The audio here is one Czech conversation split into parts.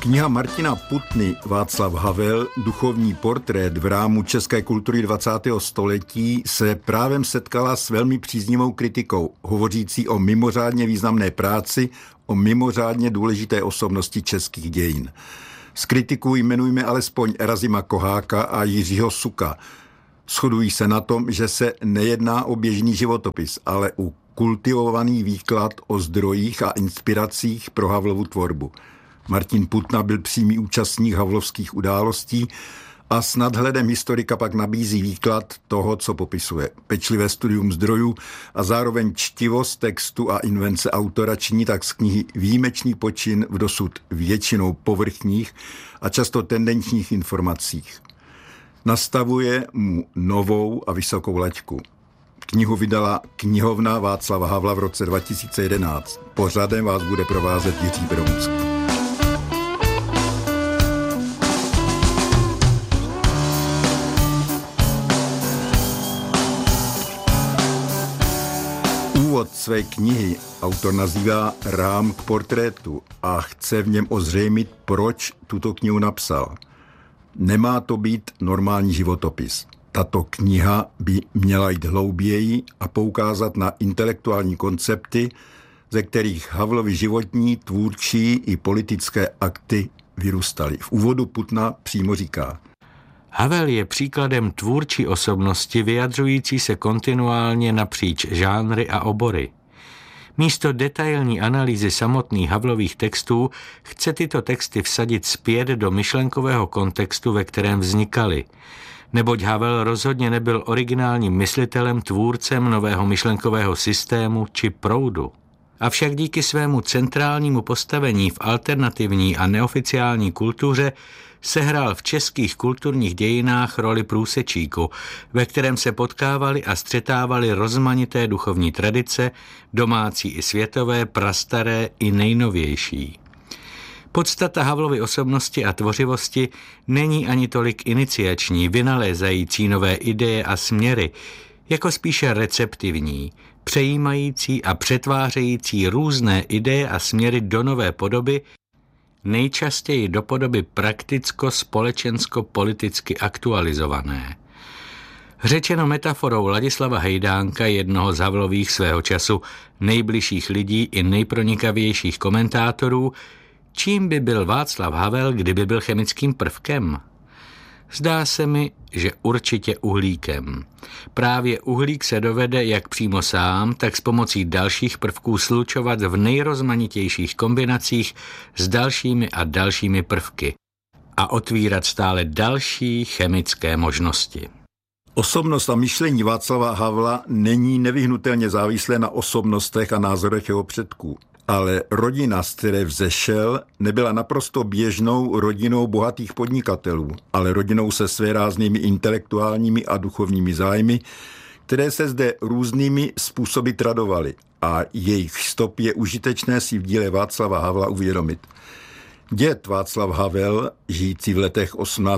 Kniha Martina Putny Václav Havel, duchovní portrét v rámu české kultury 20. století, se právem setkala s velmi příznivou kritikou, hovořící o mimořádně významné práci, o mimořádně důležité osobnosti českých dějin. Z kritiků jmenujme alespoň Erazima Koháka a Jiřího Suka. Shodují se na tom, že se nejedná o běžný životopis, ale o kultivovaný výklad o zdrojích a inspiracích pro Havlovu tvorbu. Martin Putna byl přímý účastník havlovských událostí a s nadhledem historika pak nabízí výklad toho, co popisuje. Pečlivé studium zdrojů a zároveň čtivost textu a invence autora činí tak z knihy výjimečný počin v dosud většinou povrchních a často tendenčních informacích. Nastavuje mu novou a vysokou laťku. Knihu vydala knihovna Václava Havla v roce 2011. Pořadem vás bude provázet Jiří Berounský. Úvod své knihy autor nazývá Rám k portrétu a chce v něm ozřejmit, proč tuto knihu napsal. Nemá to být normální životopis. Tato kniha by měla jít hlouběji a poukázat na intelektuální koncepty, ze kterých Havlovy životní, tvůrčí i politické akty vyrůstaly. V úvodu Putna přímo říká: Havel je příkladem tvůrčí osobnosti vyjadřující se kontinuálně napříč žánry a obory. Místo detailní analýzy samotných Havlových textů chce tyto texty vsadit zpět do myšlenkového kontextu, ve kterém vznikaly. Neboť Havel rozhodně nebyl originálním myslitelem, tvůrcem nového myšlenkového systému či proudu. Avšak díky svému centrálnímu postavení v alternativní a neoficiální kultuře sehrál v českých kulturních dějinách roli průsečíku, ve kterém se potkávaly a střetávaly rozmanité duchovní tradice, domácí i světové, prastaré i nejnovější. Podstata Havlovy osobnosti a tvořivosti není ani tolik iniciační, vynalézající nové ideje a směry, jako spíše receptivní, přejímající a přetvářející různé ideje a směry do nové podoby, nejčastěji do podoby prakticko-společensko-politicky aktualizované. Řečeno metaforou Ladislava Hejdánka, jednoho z Havlových svého času nejbližších lidí i nejpronikavějších komentátorů, čím by byl Václav Havel, kdyby byl chemickým prvkem? Zdá se mi, že určitě uhlíkem. Právě uhlík se dovede jak přímo sám, tak s pomocí dalších prvků slučovat v nejrozmanitějších kombinacích s dalšími a dalšími prvky a otvírat stále další chemické možnosti. Osobnost a myšlení Václava Havla není nevyhnutelně závislé na osobnostech a názorech jeho předků. Ale rodina, z které vzešel, nebyla naprosto běžnou rodinou bohatých podnikatelů, ale rodinou se svéráznými intelektuálními a duchovními zájmy, které se zde různými způsoby tradovaly a jejich stop je užitečné si v díle Václava Havla uvědomit. Děd Václav Havel, žijící v letech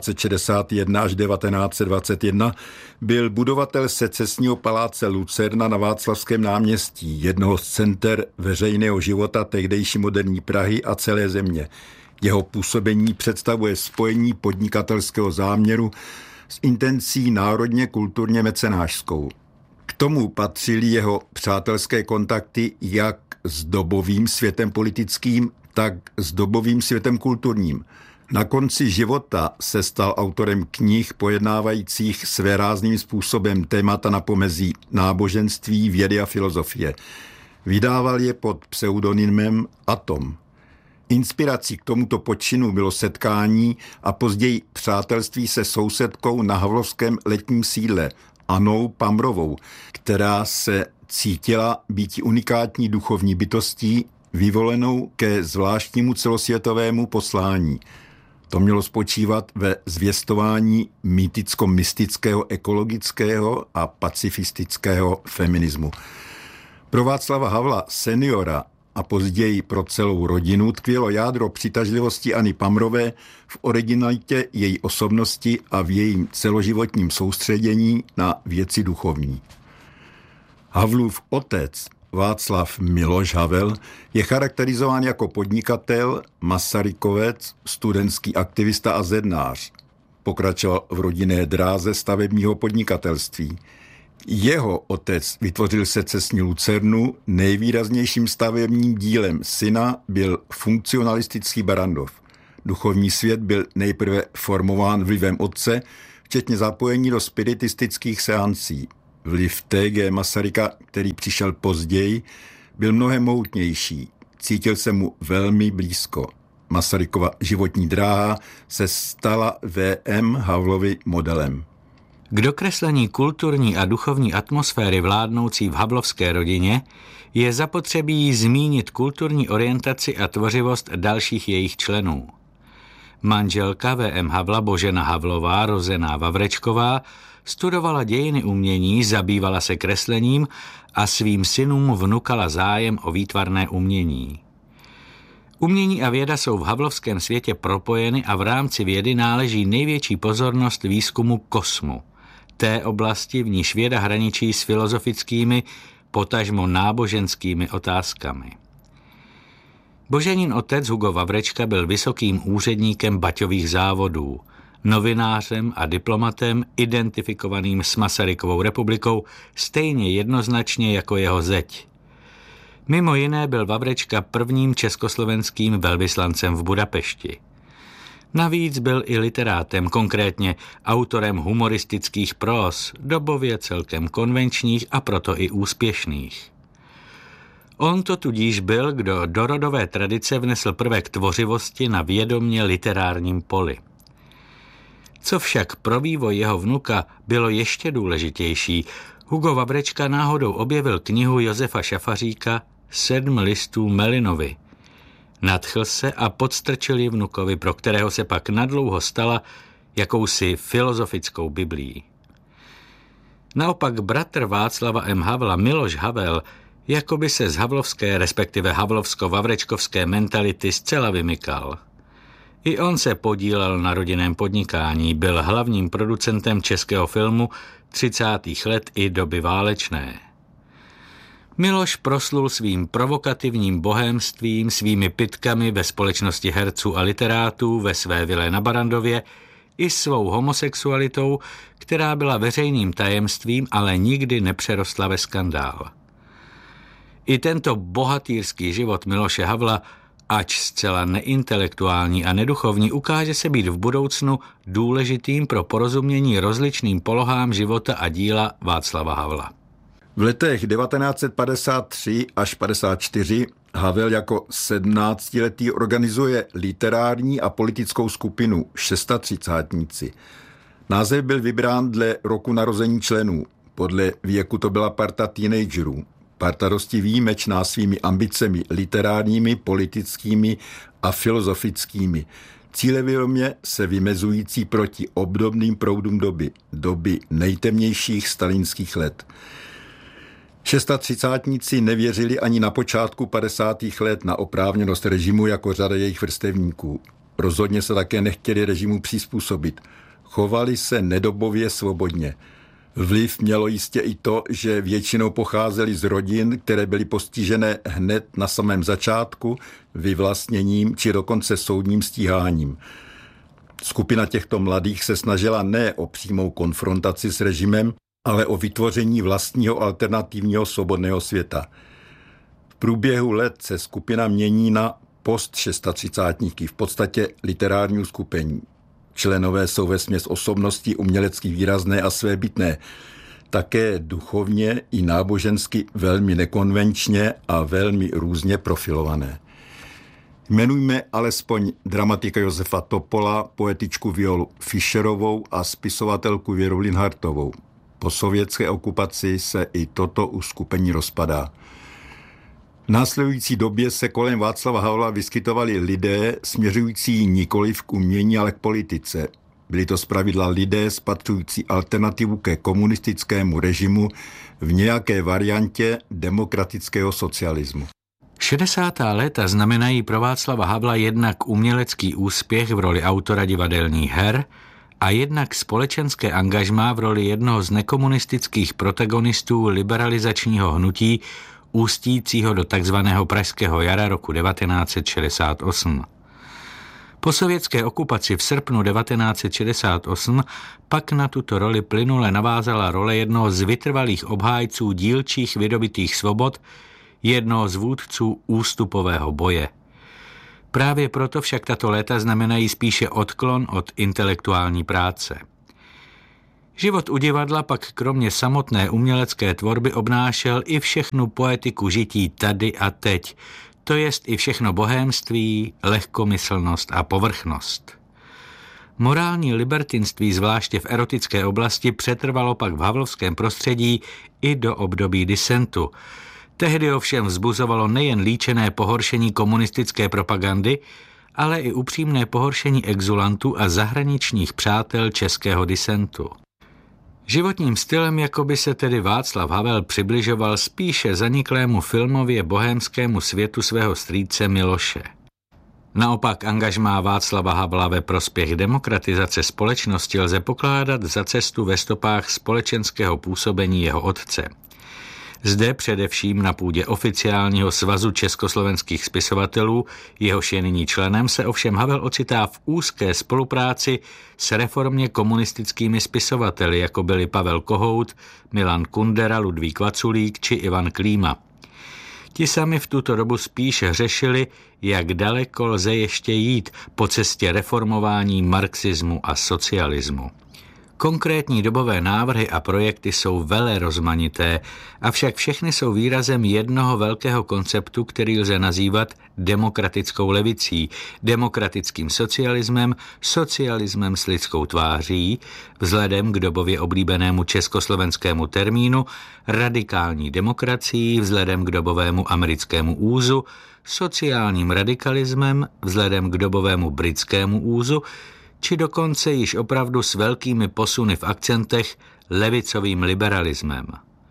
1861 až 1921, byl budovatel secesního paláce Lucerna na Václavském náměstí, jednoho z center veřejného života tehdejší moderní Prahy a celé země. Jeho působení představuje spojení podnikatelského záměru s intencí národně kulturně mecenášskou. K tomu patřily jeho přátelské kontakty jak s dobovým světem politickým, tak s dobovým světem kulturním. Na konci života se stal autorem knih pojednávajících svérázným způsobem témata na pomezí náboženství, vědy a filozofie. Vydával je pod pseudonymem Atom. Inspirací k tomuto počinu bylo setkání a později přátelství se sousedkou na havlovském letním sídle Annou Pamrovou, která se cítila býti unikátní duchovní bytostí, vyvolenou ke zvláštnímu celosvětovému poslání. To mělo spočívat ve zvěstování mýticko-mystického, ekologického a pacifistického feminismu. Pro Václava Havla seniora a později pro celou rodinu tkvělo jádro přitažlivosti Anny Pamrové v originalitě její osobnosti a v jejím celoživotním soustředění na věci duchovní. Havlův otec Václav Miloš Havel je charakterizován jako podnikatel, masarykovec, studentský aktivista a zednář. Pokračoval v rodinné dráze stavebního podnikatelství. Jeho otec vytvořil secesní lucernu, nejvýraznějším stavebním dílem syna byl funkcionalistický Barrandov. Duchovní svět byl nejprve formován vlivem otce, včetně zapojení do spiritistických seancí. Vliv T.G. Masaryka, který přišel později, byl mnohem mohutnější. Cítil se mu velmi blízko. Masarykova životní dráha se stala V.M. Havlovi modelem. K dokreslení kulturní a duchovní atmosféry vládnoucí v havlovské rodině je zapotřebí zmínit kulturní orientaci a tvořivost dalších jejich členů. Manželka V.M. Havla Božena Havlová, rozená Vavrečková, studovala dějiny umění, zabývala se kreslením a svým synům vnukala zájem o výtvarné umění. Umění a věda jsou v havlovském světě propojeny a v rámci vědy náleží největší pozornost výzkumu kosmu, té oblasti, v níž věda hraničí s filozofickými, potažmo náboženskými otázkami. Boženin otec Hugo Vavrečka byl vysokým úředníkem baťových závodů, novinářem a diplomatem identifikovaným s Masarykovou republikou stejně jednoznačně jako jeho zeť. Mimo jiné byl Vavrečka prvním československým velvyslancem v Budapešti. Navíc byl i literátem, konkrétně autorem humoristických próz, dobově celkem konvenčních a proto i úspěšných. On to tudíž byl, kdo do rodové tradice vnesl prvek tvořivosti na vědomě literárním poli. Co však pro vývoj jeho vnuka bylo ještě důležitější, Hugo Vavrečka náhodou objevil knihu Josefa Šafaříka 7 listů Melinovi. Nadchl se a podstrčil ji vnukovi, pro kterého se pak nadlouho stala jakousi filozofickou biblií. Naopak bratr Václava M. Havla, Miloš Havel, jakoby se z havlovské, respektive havlovsko-vavrečkovské mentality zcela vymykal. I on se podílel na rodinném podnikání, byl hlavním producentem českého filmu 30. let i doby válečné. Miloš proslul svým provokativním bohémstvím, svými pytkami ve společnosti herců a literátů ve své vile na Barrandově i svou homosexualitou, která byla veřejným tajemstvím, ale nikdy nepřerostla ve skandál. I tento bohatýrský život Miloše Havla, ač zcela neintelektuální a neduchovní, ukáže se být v budoucnu důležitým pro porozumění rozličným polohám života a díla Václava Havla. V letech 1953 až 54 Havel jako 17letý organizuje literární a politickou skupinu 630. Název byl vybrán dle roku narození členů. Podle věku to byla parta teenagerů. Parta dosti výjimečná svými ambicemi literárními, politickými a filozofickými. Cílevědomě se vymezující proti obdobným proudům doby nejtemnějších stalinských let. 630níci nevěřili ani na počátku 50. let na oprávněnost režimu jako řada jejich vrstevníků. Rozhodně se také nechtěli režimu přizpůsobit. Chovali se nedobově svobodně. Vliv mělo jistě i to, že většinou pocházeli z rodin, které byly postižené hned na samém začátku vyvlastněním či dokonce soudním stíháním. Skupina těchto mladých se snažila ne o přímou konfrontaci s režimem, ale o vytvoření vlastního alternativního svobodného světa. V průběhu let se skupina mění na post 630, v podstatě literární uskupení. Členové jsou vesměs osobnosti umělecky výrazné a svébytné, také duchovně i nábožensky velmi nekonvenčně a velmi různě profilované. Jmenujme alespoň dramatika Josefa Topola, poetičku Violu Fischerovou a spisovatelku Věru Linhartovou. Po sovětské okupaci se i toto uskupení rozpadá. V následující době se kolem Václava Havla vyskytovali lidé směřující nikoliv k umění, ale k politice. Byli to zpravidla lidé spatřující alternativu ke komunistickému režimu v nějaké variantě demokratického socialismu. 60. léta znamenají pro Václava Havla jednak umělecký úspěch v roli autora divadelních her a jednak společenské angažmá v roli jednoho z nekomunistických protagonistů liberalizačního hnutí ústícího do takzvaného Pražského jara roku 1968. Po sovětské okupaci v srpnu 1968 pak na tuto roli plynule navázala role jednoho z vytrvalých obhájců dílčích vydobytých svobod, jednoho z vůdců ústupového boje. Právě proto však tato léta znamenají spíše odklon od intelektuální práce. Život u divadla pak kromě samotné umělecké tvorby obnášel i všechnu poetiku žití tady a teď, to jest i všechno bohémství, lehkomyslnost a povrchnost. Morální libertinství, zvláště v erotické oblasti, přetrvalo pak v havlovském prostředí i do období disentu. Tehdy ovšem vzbuzovalo nejen líčené pohoršení komunistické propagandy, ale i upřímné pohoršení exulantů a zahraničních přátel českého disentu. Životním stylem jakoby se tedy Václav Havel přibližoval spíše zaniklému filmově bohémskému světu svého strýce Miloše. Naopak angažmá Václava Havla ve prospěch demokratizace společnosti lze pokládat za cestu ve stopách společenského působení jeho otce. Zde především na půdě oficiálního svazu československých spisovatelů, jehož je nyní členem, se ovšem Havel ocitá v úzké spolupráci s reformně komunistickými spisovateli, jako byli Pavel Kohout, Milan Kundera, Ludvík Vaculík či Ivan Klíma. Ti sami v tuto dobu spíše řešili, jak daleko lze ještě jít po cestě reformování marxismu a socialismu. Konkrétní dobové návrhy a projekty jsou velerozmanité, avšak všechny jsou výrazem jednoho velkého konceptu, který lze nazývat demokratickou levicí, demokratickým socialismem, socialismem s lidskou tváří, vzhledem k dobově oblíbenému československému termínu, radikální demokracií, vzhledem k dobovému americkému úzu, sociálním radikalismem, vzhledem k dobovému britskému úzu, či dokonce již opravdu s velkými posuny v akcentech levicovým liberalismem.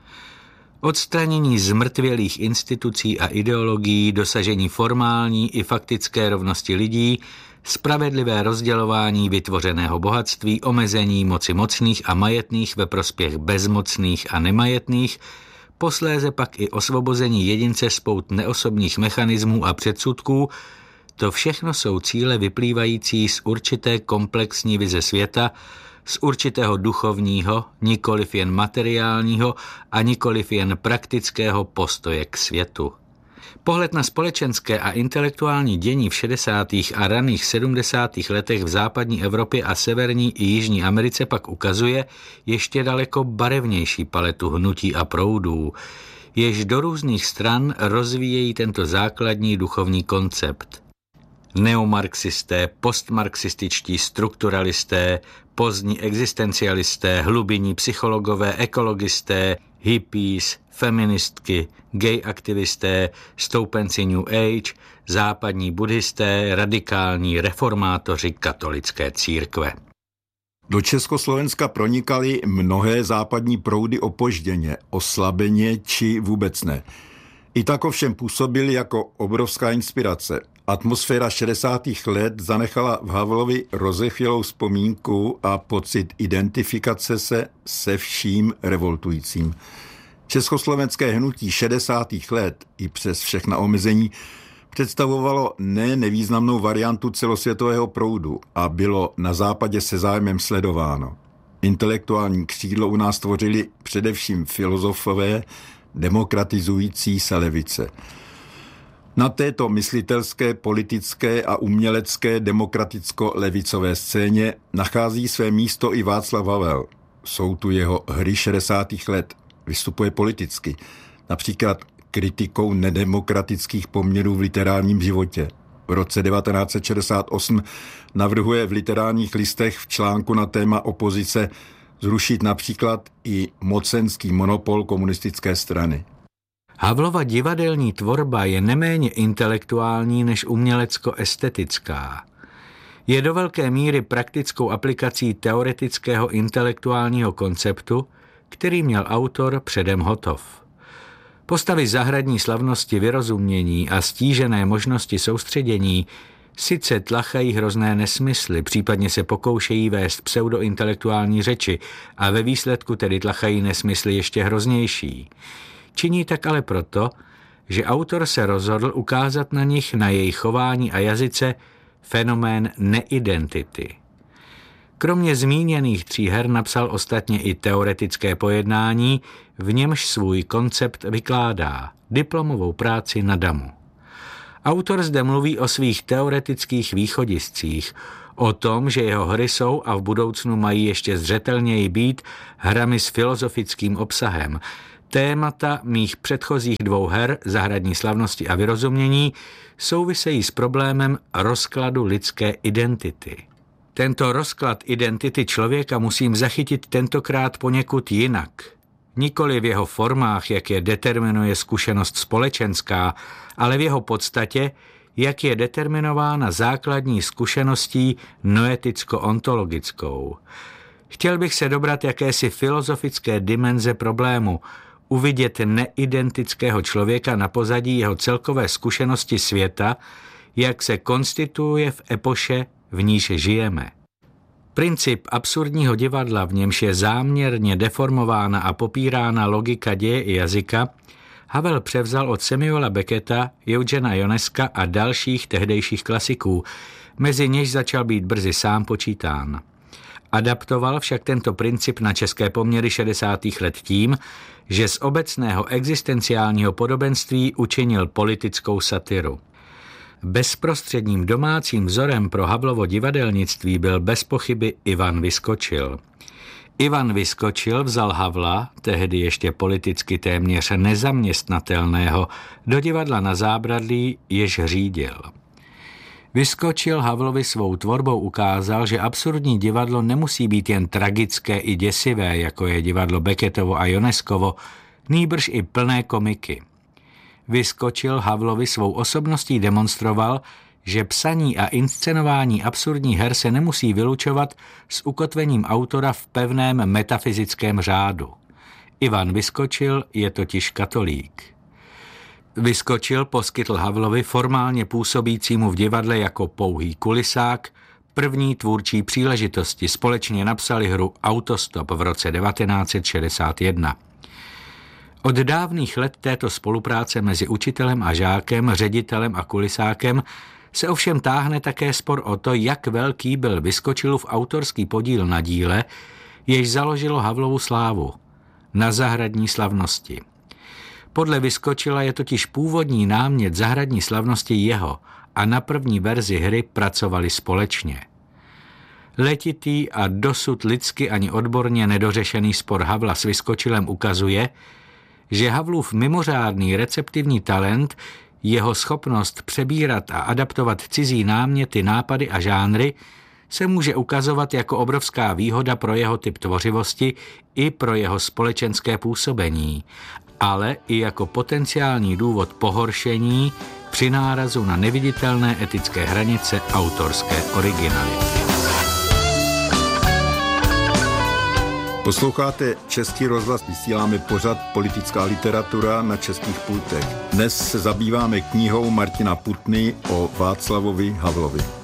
Odstranění zmrtvělých institucí a ideologií, dosažení formální i faktické rovnosti lidí, spravedlivé rozdělování vytvořeného bohatství, omezení moci mocných a majetných ve prospěch bezmocných a nemajetných, posléze pak i osvobození jedince z pout neosobních mechanismů a předsudků. To všechno jsou cíle vyplývající z určité komplexní vize světa, z určitého duchovního, nikoliv jen materiálního a nikoliv jen praktického postoje k světu. Pohled na společenské a intelektuální dění v 60. a raných 70. letech v západní Evropě a severní i jižní Americe pak ukazuje ještě daleko barevnější paletu hnutí a proudů, jež do různých stran rozvíjejí tento základní duchovní koncept. Neomarxisté, postmarxističtí strukturalisté, pozdní existencialisté, hlubinní psychologové, ekologisté, hippies, feministky, gay aktivisté, stoupenci New Age, západní buddhisté, radikální reformátoři katolické církve. Do Československa pronikaly mnohé západní proudy opožděně, oslabeně či vůbec ne. I tak ovšem působily jako obrovská inspirace. Atmosféra 60. let zanechala v Havlovi rozechvělou vzpomínku a pocit identifikace se vším revoltujícím. Československé hnutí 60. let i přes všechna omezení představovalo nevýznamnou variantu celosvětového proudu a bylo na západě se zájmem sledováno. Intelektuální křídlo u nás tvořili především filozofové demokratizující se levice. Na této myslitelské, politické a umělecké demokraticko-levicové scéně nachází své místo i Václav Havel. Jsou tu jeho hry 60. let. Vystupuje politicky, například kritikou nedemokratických poměrů v literárním životě. V roce 1968 navrhuje v literárních listech v článku na téma opozice zrušit například i mocenský monopol komunistické strany. Havlova divadelní tvorba je neméně intelektuální než umělecko-estetická. Je do velké míry praktickou aplikací teoretického intelektuálního konceptu, který měl autor předem hotov. Postavy zahradní slavnosti vyrozumění a stížené možnosti soustředění sice tlachají hrozné nesmysly, případně se pokoušejí vést pseudointelektuální řeči a ve výsledku tedy tlachají nesmysly ještě hroznější. Činí tak ale proto, že autor se rozhodl ukázat na nich, na jejich chování a jazyce, fenomén neidentity. Kromě zmíněných 3 her napsal ostatně i teoretické pojednání, v němž svůj koncept vykládá, diplomovou práci na damu. Autor zde mluví o svých teoretických východiscích, o tom, že jeho hry jsou a v budoucnu mají ještě zřetelněji být hrami s filozofickým obsahem. Témata mých předchozích 2 her, Zahradní slavnosti a Vyrozumění, souvisejí s problémem rozkladu lidské identity. Tento rozklad identity člověka musím zachytit tentokrát poněkud jinak. Nikoli v jeho formách, jak je determinuje zkušenost společenská, ale v jeho podstatě, jak je determinována základní zkušeností noeticko-ontologickou. Chtěl bych se dobrat jakési filozofické dimenze problému, uvidět neidentického člověka na pozadí jeho celkové zkušenosti světa, jak se konstituuje v epoše, v níž žijeme. Princip absurdního divadla, v němž je záměrně deformována a popírána logika děje i jazyka, Havel převzal od Samuela Becketa, Eugena Ionesca a dalších tehdejších klasiků, mezi něž začal být brzy sám počítán. Adaptoval však tento princip na české poměry 60. let tím, že z obecného existenciálního podobenství učinil politickou satiru. Bezprostředním domácím vzorem pro Havlovo divadelnictví byl bez pochyby Ivan Vyskočil. Ivan Vyskočil vzal Havla, tehdy ještě politicky téměř nezaměstnatelného, do divadla na Zábradlí, jež řídil. Vyskočil Havlovi svou tvorbou ukázal, že absurdní divadlo nemusí být jen tragické i děsivé, jako je divadlo Becketovo a Ionescovo, nýbrž i plné komiky. Vyskočil Havlovi svou osobností demonstroval, že psaní a inscenování absurdních her se nemusí vylučovat s ukotvením autora v pevném metafyzickém řádu. Ivan Vyskočil je totiž katolík. Vyskočil poskytl Havlovi, formálně působícímu v divadle jako pouhý kulisák, první tvůrčí příležitosti. Společně napsali hru Autostop v roce 1961. Od dávných let této spolupráce mezi učitelem a žákem, ředitelem a kulisákem se ovšem táhne také spor o to, jak velký byl Vyskočilův autorský podíl na díle, jež založilo Havlovu slávu, na Zahradní slavnosti. Podle Vyskočila je totiž původní námět Zahradní slavnosti jeho a na první verzi hry pracovali společně. Letitý a dosud lidsky ani odborně nedořešený spor Havla s Vyskočilem ukazuje, že Havlův mimořádný receptivní talent, jeho schopnost přebírat a adaptovat cizí náměty, nápady a žánry se může ukazovat jako obrovská výhoda pro jeho typ tvořivosti i pro jeho společenské působení, ale i jako potenciální důvod pohoršení při nárazu na neviditelné etické hranice autorské originality. Posloucháte Český rozhlas, vysíláme pořad Politická literatura na českých pultech. Dnes se zabýváme knihou Martina Putny o Václavovi Havlovi.